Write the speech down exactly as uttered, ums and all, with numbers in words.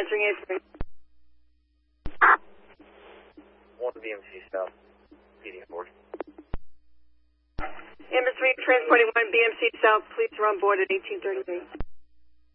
answering answering. one B M C South, P D board. Amber three, transporting one B M C South, police are on board at eighteen thirty-eight.